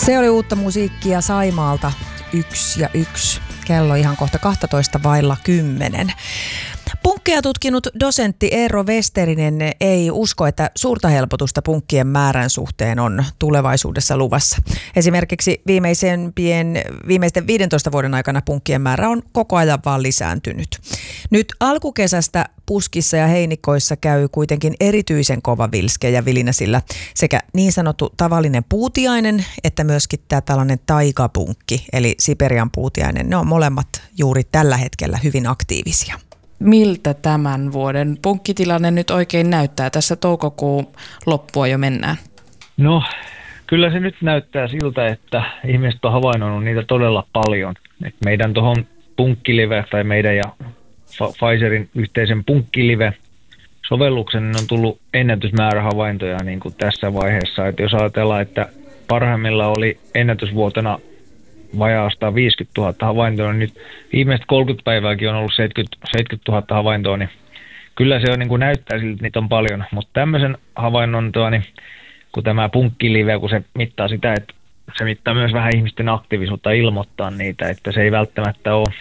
Se oli uutta musiikkia Saimaalta 1 ja 1. Kello ihan kohta 12 vailla 10. Punkkia tutkinut dosentti Eero Westerinen ei usko, että suurta helpotusta punkkien määrän suhteen on tulevaisuudessa luvassa. Esimerkiksi viimeisten 15 vuoden aikana punkkien määrä on koko ajan vaan lisääntynyt. Nyt alkukesästä puskissa ja heinikoissa käy kuitenkin erityisen kova vilske ja vilinä, sillä sekä niin sanottu tavallinen puutiainen että myöskin tämä tällainen taikapunkki eli Siperian puutiainen, ne on molemmat juuri tällä hetkellä hyvin aktiivisia. Miltä tämän vuoden punkkitilanne nyt oikein näyttää? Tässä toukokuun loppua jo mennään. No, kyllä se nyt näyttää siltä, että ihmiset on havainnoinut niitä todella paljon. Et meidän tuohon punkkilive tai meidän ja Pfizerin yhteisen punkkilive-sovelluksen on tullut ennätysmäärä havaintoja niin kuin tässä vaiheessa. Et jos ajatellaan, että parhaimmillaan oli ennätysvuotena vajaastaan 50 000 havaintoa, niin nyt viimeiset 30 päivääkin on ollut 70 000 havaintoa, niin kyllä se on, niin kuin näyttää siltä, että niitä on paljon, mutta tämmöisen havainnon, niin kun tämä punkkilive, kun se mittaa sitä, että se mittaa myös vähän ihmisten aktiivisuutta ilmoittaa niitä, että se ei välttämättä ole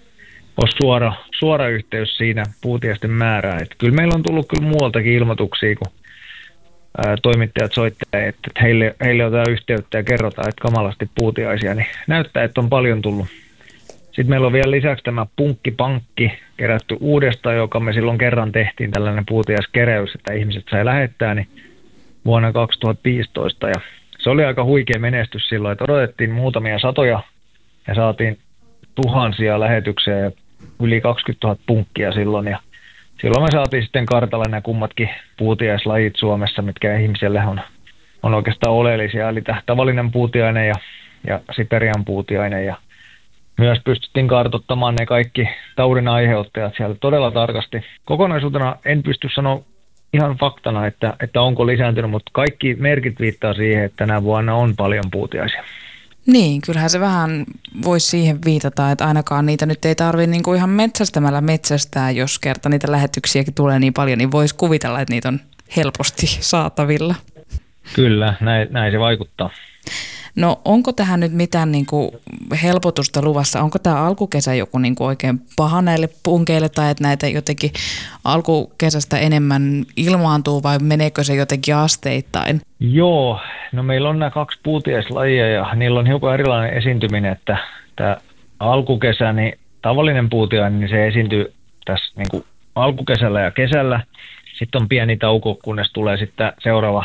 suora yhteys siinä puutiaisten määrään. Että kyllä meillä on tullut kyllä muualtakin ilmoituksia, kun toimittajat soittaa, että heille otetaan yhteyttä ja kerrotaan, että kamalasti puutiaisia, niin näyttää, että on paljon tullut. Sitten meillä on vielä lisäksi tämä punkkipankki kerätty uudestaan, joka me silloin kerran tehtiin tällainen puutiaiskeräys, että ihmiset sai lähettää niin vuonna 2015. Ja se oli aika huikea menestys silloin, että odotettiin muutamia satoja ja saatiin tuhansia lähetyksiä ja yli 20 000 punkkia silloin. Ja silloin me saatiin sitten kartalle nämä kummatkin puutiaislajit Suomessa, mitkä ihmiselle on oikeastaan oleellisia. Eli tämä tavallinen puutiainen ja Siperian puutiainen. Ja myös pystyttiin kartoittamaan ne kaikki taudin aiheuttajat siellä todella tarkasti. Kokonaisuutena en pysty sanoa ihan faktana, että onko lisääntynyt, mutta kaikki merkit viittaa siihen, että tänä vuonna on paljon puutiaisia. Niin, kyllähän se vähän voisi siihen viitata, että ainakaan niitä nyt ei tarvitse niinku ihan metsästämällä metsästää, jos kerta niitä lähetyksiäkin tulee niin paljon, niin voisi kuvitella, että niitä on helposti saatavilla. Kyllä, näin se vaikuttaa. No onko tähän nyt mitään niinku helpotusta luvassa? Onko tämä alkukesä joku niinku oikein paha näille punkeille tai että näitä jotenkin alkukesästä enemmän ilmaantuu vai meneekö se jotenkin asteittain? Joo, no meillä on nämä 2 puutiaislajia ja niillä on hiukan erilainen esiintyminen, että tämä alkukesä, niin tavallinen puutiainen, niin se esiintyy tässä niinku alkukesällä ja kesällä. Sitten on pieni tauko, kunnes tulee sitten seuraava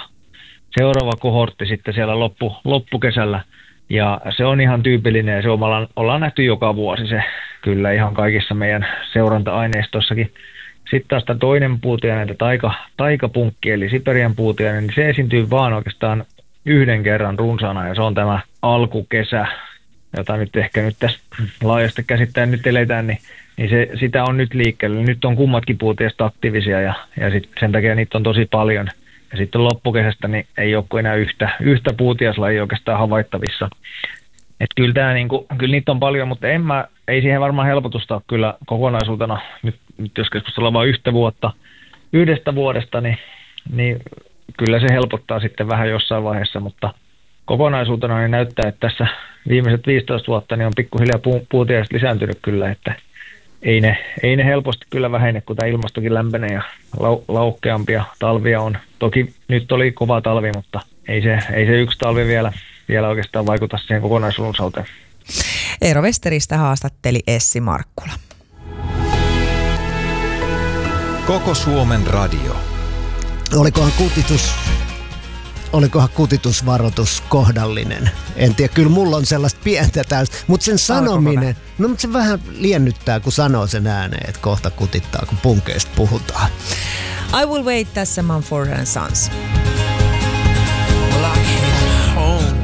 kohortti sitten siellä loppukesällä. Ja se on ihan tyypillinen ja se ollaan nähty joka vuosi se kyllä ihan kaikissa meidän seuranta-aineistoissakin. Sitten taas tämä toinen puutiainen, taikapunkki eli Siperian puutiainen, niin se esiintyy vaan oikeastaan yhden kerran runsaana ja se on tämä alkukesä, jota nyt ehkä nyt tässä laajasti käsittäen nyt eletään, niin sitä on nyt liikkeellä. Nyt on kummatkin puutiaiset aktiivisia ja sen takia niitä on tosi paljon. Ja sitten loppukesästä niin ei ole enää yhtä puutiaislajia oikeastaan havaittavissa. Että kyllä niitä on paljon, mutta ei siihen varmaan helpotusta ole kyllä kokonaisuutena. Nyt jos keskustellaan vain yhdestä vuodesta, niin kyllä se helpottaa sitten vähän jossain vaiheessa, mutta kokonaisuutena niin näyttää, että tässä viimeiset 15 vuotta niin on pikkuhiljaa puutiaiset lisääntynyt kyllä, että ei ne helposti kyllä vähene, kun tämä ilmastokin lämpenee ja laukeampia talvia on. Toki nyt oli kova talvi, mutta ei se yksi talvi vielä oikeastaan vaikuta siihen kokonaisuuteen. Eero Westeristä haastatteli Essi Markkula. Koko Suomen radio. Olikohan kutitusvaroitus kohdallinen? En tiedä, kyllä mulla on sellaista pientä täystä, mutta sen sanominen, no mutta se vähän liennyttää, kun sanoo sen ääneen, että kohta kutittaa, kun punkeista puhutaan. I Will Wait tässä Mumford & Sons. Well, I came home